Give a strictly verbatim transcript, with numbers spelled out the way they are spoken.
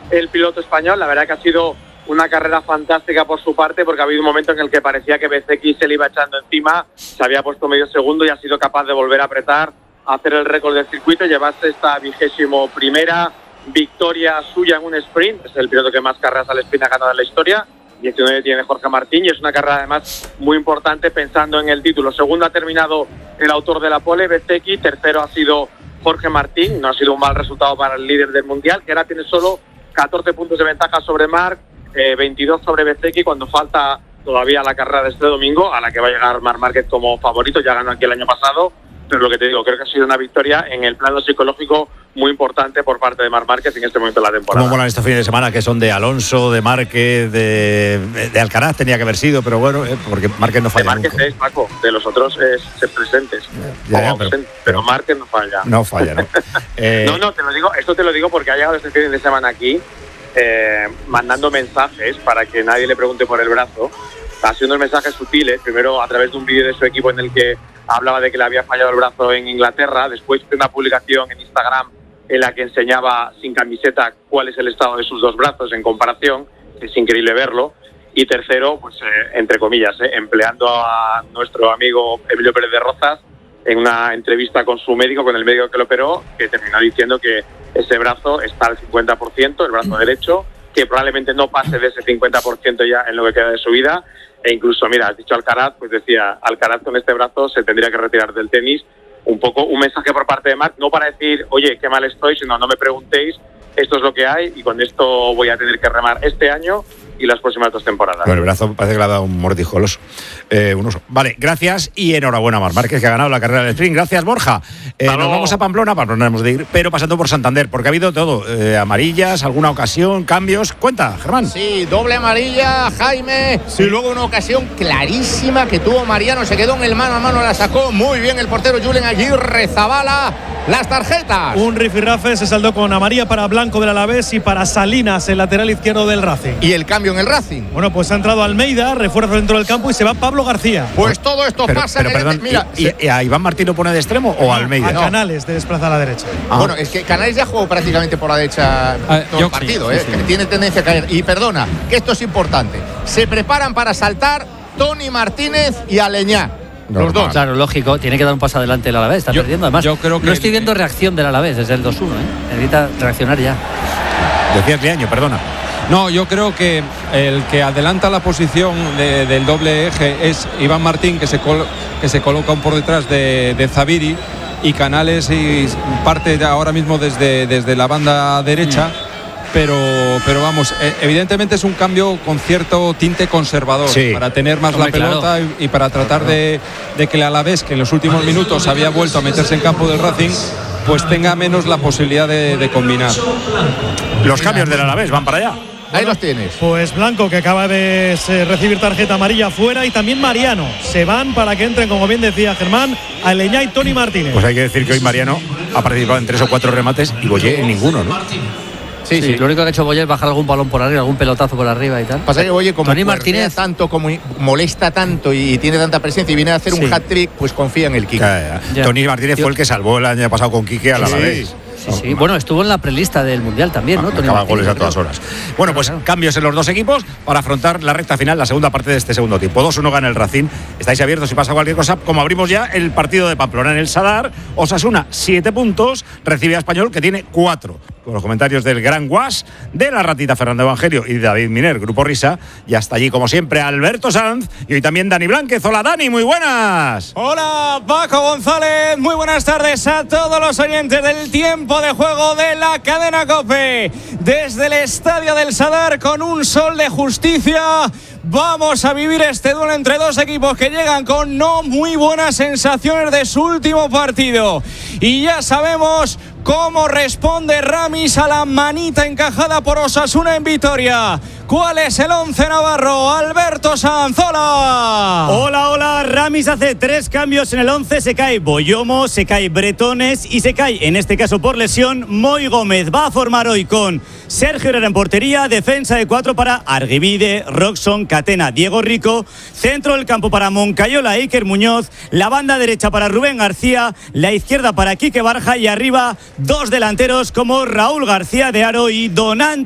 el piloto español. La verdad que ha sido una carrera fantástica por su parte, porque ha habido un momento en el que parecía que B C X se le iba echando encima, se había puesto medio segundo y ha sido capaz de volver a apretar, a hacer el récord del circuito, llevarse esta vigésimo primera victoria suya en un sprint. Es el piloto que más carreras al sprint ha ganado en la historia. diecinueve tiene Jorge Martín y es una carrera además muy importante pensando en el título. Segundo ha terminado el autor de la pole, B C X, tercero ha sido Jorge Martín. No ha sido un mal resultado para el líder del mundial, que ahora tiene solo catorce puntos de ventaja sobre Marc, eh, veintidós sobre B C X, cuando falta todavía la carrera de este domingo, a la que va a llegar Marc Márquez como favorito. Ya ganó aquí el año pasado, pero lo que te digo, creo que ha sido una victoria en el plano psicológico muy importante por parte de Marc Márquez en este momento de la temporada. ¿Cómo molan estos fines de semana que son de Alonso, de Márquez, de, de Alcaraz? Tenía que haber sido, pero bueno, eh, porque Márquez no falla. De Márquez nunca. Es, Paco, de los otros es ser presentes. Ya, ya, oh, pero, presente, pero Márquez no falla. No falla, ¿no? eh, no, no, te lo digo, esto te lo digo porque ha llegado este fin de semana aquí eh, mandando mensajes para que nadie le pregunte por el brazo, haciendo mensajes sutiles, primero a través de un vídeo de su equipo en el que hablaba de que le había fallado el brazo en Inglaterra, después de una publicación en Instagram en la que enseñaba sin camiseta cuál es el estado de sus dos brazos en comparación, que es increíble verlo, y tercero, pues eh, entre comillas, eh, empleando a nuestro amigo Emilio Pérez de Rozas en una entrevista con su médico, con el médico que lo operó, que terminó diciendo que ese brazo está al cincuenta por ciento, el brazo derecho, que probablemente no pase de ese cincuenta por ciento ya en lo que queda de su vida, e incluso, mira, has dicho Alcaraz, pues decía, Alcaraz con este brazo se tendría que retirar del tenis. Un poco un mensaje por parte de Marc, no para decir, oye, qué mal estoy, sino no me preguntéis, esto es lo que hay y con esto voy a tener que remar este año y las próximas dos temporadas. Bueno, el brazo parece que le ha dado un mordisco al oso. Eh, un oso. Vale, gracias y enhorabuena a Marc Márquez, que ha ganado la carrera del sprint. Gracias, Borja. Eh, nos vamos a Pamplona, Pamplona hemos de ir, pero pasando por Santander, porque ha habido todo. Eh, amarillas, alguna ocasión, cambios. Cuenta, Germán. Sí, doble amarilla, Jaime. Sí. Y luego una ocasión clarísima que tuvo Mariano. Se quedó en el mano a mano, la sacó muy bien el portero Julen Aguirre Zabala. Las tarjetas. Un rifirrafe se saldó con amarilla para Blanco del Alavés y para Salinas, el lateral izquierdo del Racing. ¿Y el cambio en el Racing? Bueno, pues ha entrado Almeida, refuerzo dentro del campo y se va Pablo García. Pues todo esto pero, pasa pero, en el... perdón, Mira, ¿y, y, y a Iván Martín lo pone de extremo o a Almeida? A no. Canales de desplaza a la derecha. Ah. Bueno, es que Canales ya jugó prácticamente por la derecha ah, todo el partido, sí, sí, eh, sí. Que tiene tendencia a caer. Y perdona, que esto es importante. Se preparan para saltar Tony Martínez y Aleñá. Los dos. Claro, lógico, tiene que dar un paso adelante el Alavés, está yo, perdiendo. Además, yo creo que no estoy viendo reacción del Alavés desde el dos uno, ¿eh? Necesita reaccionar ya. Decías de año, perdona. No, yo creo que el que adelanta la posición de, del doble eje es Iván Martín, que se, col, que se coloca un por detrás de, de Zaviri, y Canales y parte ahora mismo desde, desde la banda derecha. Mm. Pero, pero vamos, evidentemente es un cambio con cierto tinte conservador, sí, para tener más Hombre, la pelota claro. y, y para tratar claro. de, de que el Alavés, que en los últimos minutos había vuelto a meterse en campo del Racing, pues tenga menos la posibilidad de, de combinar. Los cambios del Alavés van para allá. Ahí los tienes. Pues Blanco, que acaba de recibir tarjeta amarilla fuera, y también Mariano. Se van para que entren, como bien decía Germán, Aleñá y Tony Martínez. Pues hay que decir que hoy Mariano ha participado en tres o cuatro remates y Boyé en ninguno, ¿no? Sí, sí, sí, lo único que ha hecho Boyer es bajar algún balón por arriba, algún pelotazo por arriba y tal. Pasa que Boyer, como Tony Martínez tanto, como molesta tanto y tiene tanta presencia y viene a hacer sí. un hat-trick, pues confía en el Quique. Ya, ya. Ya. Tony Martínez Yo... fue el que salvó el año pasado con Quique a la vez. Sí. Sí, sí. Bueno, estuvo en la prelista del Mundial también, ¿no? Acaba goles a todas horas. Bueno, pues claro. cambios en los dos equipos para afrontar la recta final, la segunda parte de este segundo tiempo. dos uno gana el Racing. Estáis abiertos si pasa cualquier cosa. Como abrimos ya el partido de Pamplona en el Sadar, Osasuna, siete puntos, recibe a Español, que tiene cuatro. Con los comentarios del gran Guas, de la ratita Fernando Evangelio y David Miner, Grupo Risa. Y hasta allí, como siempre, Alberto Sanz y hoy también Dani Blánquez. Hola, Dani, muy buenas. Hola, Paco González. Muy buenas tardes a todos los oyentes del tiempo de juego de la cadena COPE. Desde el estadio del Sadar, con un sol de justicia, vamos a vivir este duelo entre dos equipos que llegan con no muy buenas sensaciones de su último partido. Y ya sabemos cómo responde Ramis a la manita encajada por Osasuna en Vitoria. ¿Cuál es el once navarro? Alberto Sanz, hola. Hola, hola. Ramis hace tres cambios en el once. Se cae Boyomo, se cae Bretones y se cae, en este caso por lesión, Moy Gómez. Va a formar hoy con Sergio Herrera en portería, defensa de cuatro para Argivide, Roxon, Catena, Diego Rico, centro del campo para Moncayola, Iker Muñoz, la banda derecha para Rubén García, la izquierda para Quique Barja y arriba dos delanteros como Raúl García de Aro y Donán